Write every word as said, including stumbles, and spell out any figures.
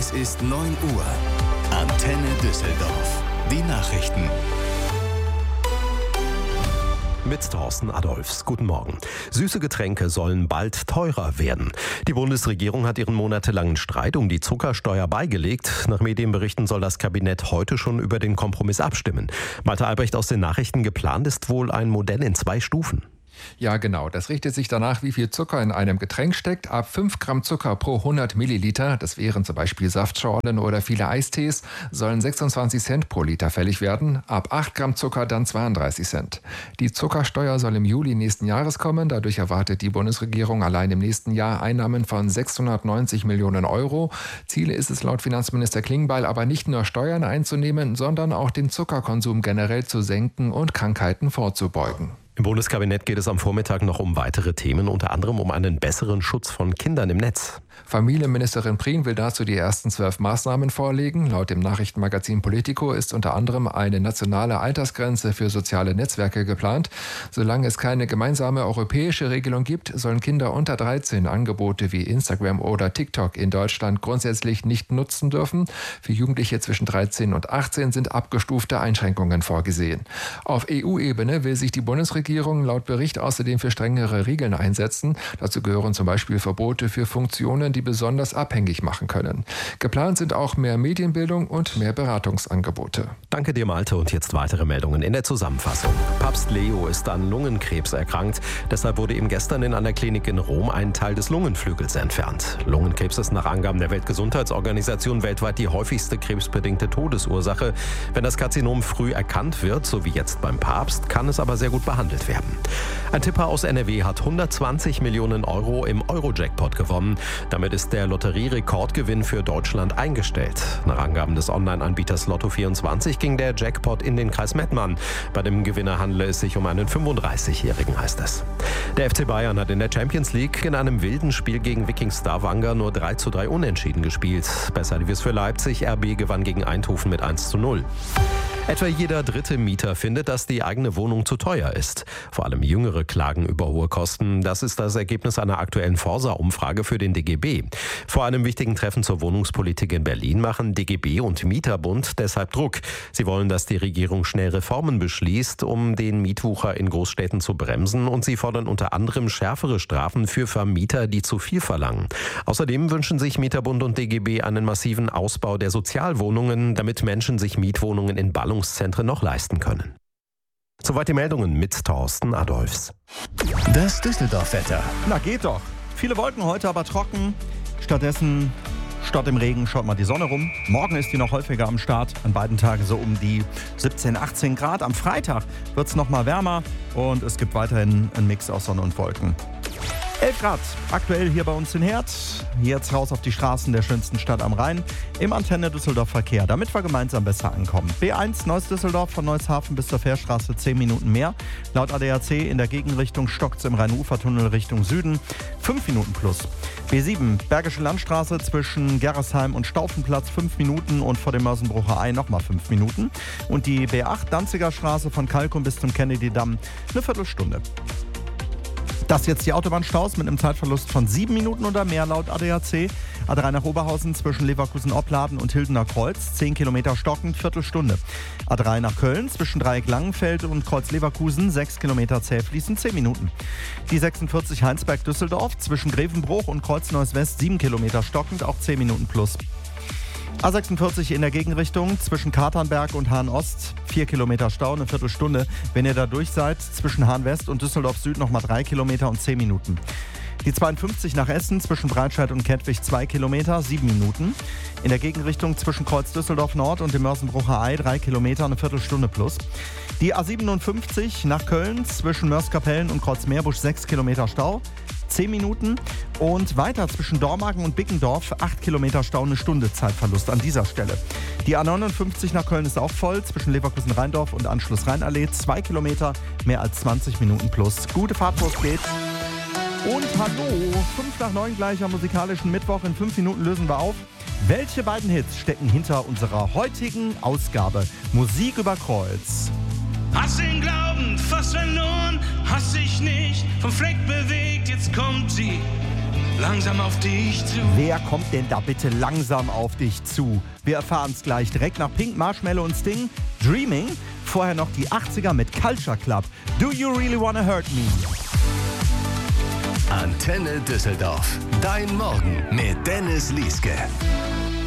Es ist neun Uhr. Antenne Düsseldorf. Die Nachrichten. Mit Thorsten Adolfs. Guten Morgen. Süße Getränke sollen bald teurer werden. Die Bundesregierung hat ihren monatelangen Streit um die Zuckersteuer beigelegt. Nach Medienberichten soll das Kabinett heute schon über den Kompromiss abstimmen. Malte Albrecht aus den Nachrichten: Geplant ist wohl ein Modell in zwei Stufen. Ja, genau. Das richtet sich danach, wie viel Zucker in einem Getränk steckt. Ab fünf Gramm Zucker pro hundert Milliliter, das wären zum Beispiel Saftschorlen oder viele Eistees, sollen sechsundzwanzig Cent pro Liter fällig werden. Ab acht Gramm Zucker dann zweiunddreißig Cent. Die Zuckersteuer soll im Juli nächsten Jahres kommen. Dadurch erwartet die Bundesregierung allein im nächsten Jahr Einnahmen von sechshundertneunzig Millionen Euro. Ziel ist es laut Finanzminister Klingbeil aber nicht nur Steuern einzunehmen, sondern auch den Zuckerkonsum generell zu senken und Krankheiten vorzubeugen. Im Bundeskabinett geht es am Vormittag noch um weitere Themen, unter anderem um einen besseren Schutz von Kindern im Netz. Familienministerin Prien will dazu die ersten zwölf Maßnahmen vorlegen. Laut dem Nachrichtenmagazin Politico ist unter anderem eine nationale Altersgrenze für soziale Netzwerke geplant. Solange es keine gemeinsame europäische Regelung gibt, sollen Kinder unter dreizehn Angebote wie Instagram oder TikTok in Deutschland grundsätzlich nicht nutzen dürfen. Für Jugendliche zwischen dreizehn und achtzehn sind abgestufte Einschränkungen vorgesehen. Auf E U-Ebene will sich die Bundesregierung laut Bericht außerdem für strengere Regeln einsetzen. Dazu gehören zum Beispiel Verbote für Funktionen, die besonders abhängig machen können. Geplant sind auch mehr Medienbildung und mehr Beratungsangebote. Danke dir, Malte. Und jetzt weitere Meldungen in der Zusammenfassung. Papst Leo ist an Lungenkrebs erkrankt. Deshalb wurde ihm gestern in einer Klinik in Rom ein Teil des Lungenflügels entfernt. Lungenkrebs ist nach Angaben der Weltgesundheitsorganisation weltweit die häufigste krebsbedingte Todesursache. Wenn das Karzinom früh erkannt wird, so wie jetzt beim Papst, kann es aber sehr gut behandelt werden. Ein Tipper aus N R W hat hundertzwanzig Millionen Euro im Euro-Jackpot gewonnen. Damit ist der Lotterierekordgewinn für Deutschland eingestellt. Nach Angaben des Online-Anbieters Lotto vierundzwanzig ging der Jackpot in den Kreis Mettmann. Bei dem Gewinner handele es sich um einen fünfunddreißigjährigen, heißt es. Der F C Bayern hat in der Champions League in einem wilden Spiel gegen Viking Stavanger nur drei zu drei unentschieden gespielt. Besser lief es für Leipzig. R B gewann gegen Eindhoven mit eins zu null. Etwa jeder dritte Mieter findet, dass die eigene Wohnung zu teuer ist. Vor allem Jüngere klagen über hohe Kosten. Das ist das Ergebnis einer aktuellen Forsa-Umfrage für den D G B. Vor einem wichtigen Treffen zur Wohnungspolitik in Berlin machen D G B und Mieterbund deshalb Druck. Sie wollen, dass die Regierung schnell Reformen beschließt, um den Mietwucher in Großstädten zu bremsen. Und sie fordern unter anderem schärfere Strafen für Vermieter, die zu viel verlangen. Außerdem wünschen sich Mieterbund und D G B einen massiven Ausbau der Sozialwohnungen, damit Menschen sich Mietwohnungen in Ballungszentren noch leisten können. Soweit die Meldungen mit Thorsten Adolfs. Das Düsseldorf-Wetter. Na geht doch. Viele Wolken heute, aber trocken. Stattdessen, statt im Regen, schaut mal die Sonne rum. Morgen ist die noch häufiger am Start. An beiden Tagen so um die siebzehn, achtzehn Grad. Am Freitag wird es noch mal wärmer und es gibt weiterhin einen Mix aus Sonne und Wolken. elf Grad, aktuell hier bei uns in Herz. Jetzt raus auf die Straßen der schönsten Stadt am Rhein. Im Antenne Düsseldorf Verkehr, damit wir gemeinsam besser ankommen. B eins Neuss Düsseldorf von Neushafen bis zur Fährstraße zehn Minuten mehr. Laut A D A C in der Gegenrichtung stockt's im Rhein-Ufer-Tunnel Richtung Süden. fünf Minuten plus. B sieben Bergische Landstraße zwischen Gerresheim und Staufenplatz fünf Minuten und vor dem Mörsenbrucher Ei nochmal fünf Minuten. Und die B acht Danziger Straße von Kalkum bis zum Kennedy-Damm eine Viertelstunde. Das jetzt die Autobahnstaus mit einem Zeitverlust von sieben Minuten oder mehr laut A D A C. A drei nach Oberhausen zwischen Leverkusen-Opladen und Hildener Kreuz, zehn Kilometer stockend, Viertelstunde. A drei nach Köln zwischen Dreieck Langenfeld und Kreuz Leverkusen, sechs Kilometer zäh fließen, zehn Minuten. Die sechsundvierzig Heinsberg-Düsseldorf zwischen Grevenbruch und Kreuz Neuss West, sieben Kilometer stockend, auch zehn Minuten plus. A sechsundvierzig in der Gegenrichtung zwischen Katernberg und Hahn Ost, vier Kilometer Stau, eine Viertelstunde. Wenn ihr da durch seid, zwischen Hahn West und Düsseldorf Süd nochmal drei Kilometer und zehn Minuten. Die zweiundfünfzig nach Essen zwischen Breitscheid und Kettwig, zwei Kilometer, sieben Minuten. In der Gegenrichtung zwischen Kreuz Düsseldorf Nord und dem Mörsenbrucher Ei, drei Kilometer, eine Viertelstunde plus. Die A siebenundfünfzig nach Köln zwischen Mörskapellen und Kreuz Meerbusch, sechs Kilometer Stau, zehn Minuten. Und weiter zwischen Dormagen und Bickendorf, acht Kilometer Stau, eine Stunde Zeitverlust an dieser Stelle. Die A neunundfünfzig nach Köln ist auch voll, zwischen Leverkusen-Rheindorf und Anschluss Rheinallee, zwei Kilometer, mehr als zwanzig Minuten plus. Gute Fahrt, wo es geht. Und hallo, fünf nach neun gleich am musikalischen Mittwoch. In fünf Minuten lösen wir auf. Welche beiden Hits stecken hinter unserer heutigen Ausgabe Musik über Kreuz? Hast den Glauben fast verloren, hast dich nicht vom Fleck bewegt, jetzt kommt sie. langsam auf dich zu. Wer kommt denn da bitte langsam auf dich zu? Wir erfahren es gleich direkt nach Pink, Marshmallow und Sting. Dreaming. Vorher noch die achtziger mit Culture Club. Do You Really Wanna Hurt Me? Antenne Düsseldorf. Dein Morgen mit Dennis Lieske.